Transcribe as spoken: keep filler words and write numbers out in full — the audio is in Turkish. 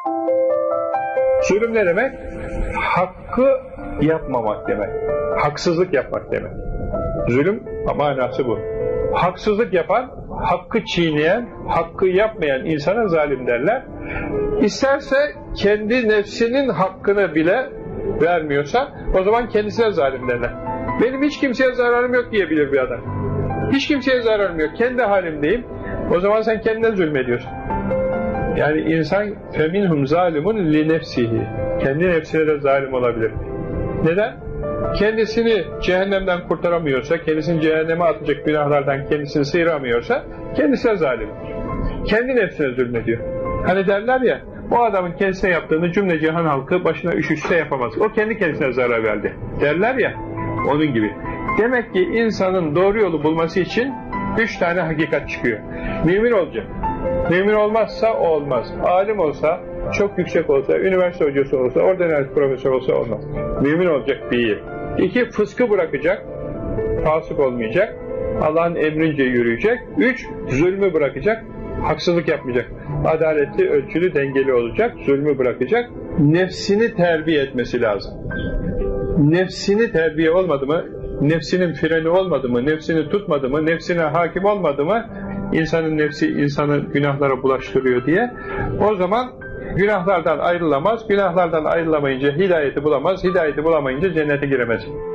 Zulüm ne demek? Hakkı yapmamak demek. Haksızlık yapmak demek. Zulüm manası bu. Haksızlık yapan, hakkı çiğneyen, hakkı yapmayan insana zalim derler. İsterse kendi nefsinin hakkını bile vermiyorsa o zaman kendisine zalim derler. Benim hiç kimseye zararım yok diyebilir bir adam. Hiç kimseye zararım yok, kendi halimdeyim. O zaman sen kendine zulmediyorsun. Yani insan feminhum zalimun li nefsihi. Kendi nefsine de zalim olabilir. Neden? Kendisini cehennemden kurtaramıyorsa, kendisini cehenneme atacak günahlardan kendisini sıyıramıyorsa kendisine zalimdir. Kendi nefsine zulmediyor. Hani derler ya, o adamın kendisine yaptığını cümle cihan halkı başına üşüşse yapamaz. O kendi kendisine zarar verdi. Derler ya, onun gibi. Demek ki insanın doğru yolu bulması için üç tane hakikat çıkıyor. Mümin olacak. Mümin olmazsa o olmaz. Alim olsa, çok yüksek olsa, üniversite hocası olsa, ordinal profesör olsa olmaz. Mümin olacak bir. İki, fıskı bırakacak, fasık olmayacak, Allah'ın emrince yürüyecek. Üç, zulmü bırakacak, haksızlık yapmayacak. Adaletli, ölçülü, dengeli olacak, zulmü bırakacak. Nefsini terbiye etmesi lazım. Nefsini terbiye olmadı mı, nefsinin freni olmadı mı, nefsini tutmadı mı, nefsine hakim olmadı mı, insanın nefsi insanı günahlara bulaştırıyor diye, o zaman günahlardan ayrılamaz, günahlardan ayrılamayınca hidayeti bulamaz, hidayeti bulamayınca cennete giremez.